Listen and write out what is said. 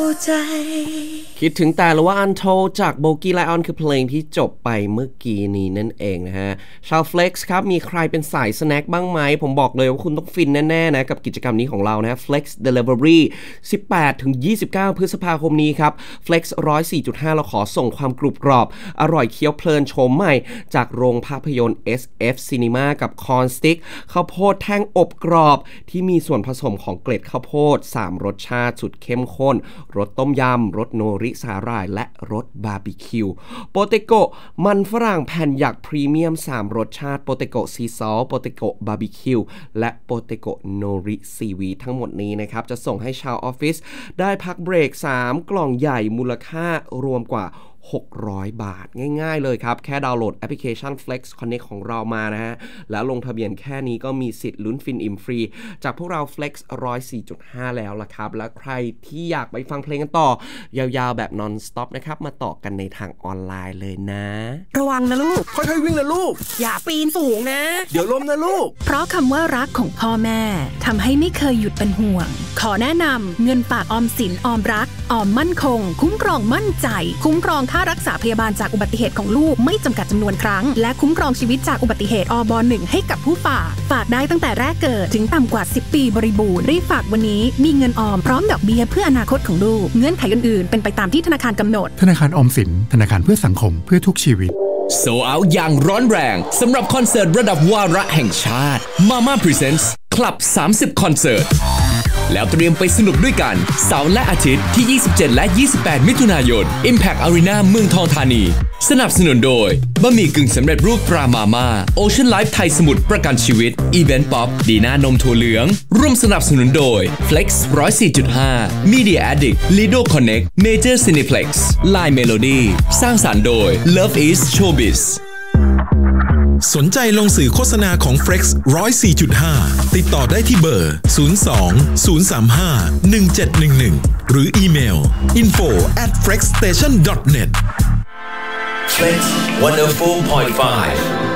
ใจคิดถึงแต่ละว่าอันโทจากโบกี้ไลออนคือเพลงที่จบไปเมื่อกี้นี้นั่นเองนะฮะชาวเฟล็กซ์ครับมีใครเป็นสายสแน็คบ้างไหมผมบอกเลยว่าคุณต้องฟินแน่ๆนะกับกิจกรรมนี้ของเรานะ Flex Delivery 18-29 พฤษภาคมนี้ครับ Flex 104.5 เราขอส่งความกรุบกรอบอร่อยเคี้ยวเพลินโฉมใหม่จากโรงภาพยนตร์ SF Cinema กับคอนสติ๊กข้าวโพดแท่งอบกรอบที่มีส่วนผสมของเกล็ดข้าวโพด3รสชาติสุดเข้มข้นรสต้มยำรสโนริสาหร่ายและรสบาร์บีคิวโปเตโกมันฝรั่งแผ่นหยักพรีเมียม3รสชาติโปเตโกซีซอลโปเตโกบาร์บีคิวและโปเตโกโนริซีวีทั้งหมดนี้นะครับจะส่งให้ชาวออฟฟิศได้พักเบรก3กล่องใหญ่มูลค่ารวมกว่า600 บาทง่ายๆเลยครับแค่ดาวน์โหลดแอปพลิเคชัน Flex Connect ของเรามานะฮะแล้วลงทะเบียนแค่นี้ก็มีสิทธิ์ลุ้นฟินอิ่มฟรีจากพวกเรา Flex 104.5 แล้วล่ะครับและใครที่อยากไปฟังเพลงกันต่อยาวๆแบบ non stop นะครับมาต่อกันในทางออนไลน์เลยนะระวังนะลูกค่อยๆวิ่งนะลูกอย่าปีนสูงนะเดี๋ยวล้มนะลูกเพราะคำว่ารักของพ่อแม่ทำให้ไม่เคยหยุดเป็นห่วงขอแนะนำเงินฝากออมสินออมรักออมมั่นคงคุ้มครองมั่นใจคุ้มครองค่ารักษาพยาบาลจากอุบัติเหตุของลูกไม่จำกัดจำนวนครั้งและคุ้มครองชีวิตจากอุบัติเหตุอบ.1 ให้กับผู้ฝากได้ตั้งแต่แรกเกิดถึงต่ำกว่า10 ปีบริบูรณ์รีบฝากวันนี้มีเงินออมพร้อมดอกเบี้ยเพื่ออนาคตของลูกเงื่อนไขอื่นๆเป็นไปตามที่ธนาคารกำหนดธนาคารออมสินธนาคารเพื่อสังคมเพื่อทุกชีวิตโซเอาอย่างร้อนแรงสำหรับคอนเสิร์ตระดับวาระแห่งชาติ Mama Presents Club 30 คอนเสิร์ตแล้วเตรียมไปสนุกด้วยกันเสาร์และอาทิตย์ที่27และ28มิถุนายน Impact Arena เมืองทองธานีสนับสนุนโดยบะหมี่กึ่งสำเร็จรูปตรามาม่า Ocean Life ไทยสมุทรประกันชีวิต Event Pop ดีน่านมถั่วเหลืองร่วมสนับสนุนโดย Flex 104.5 Media Addict Lido Connect Major Cineplex Line Melody สร้างสรรค์โดย Love is Showbiz สนใจลงสื่อโฆษณาของ Flex 104.5 ติดต่อได้ที่เบอร์ 02-035-1711 หรืออีเมล info@flexstation.net Flex 104.5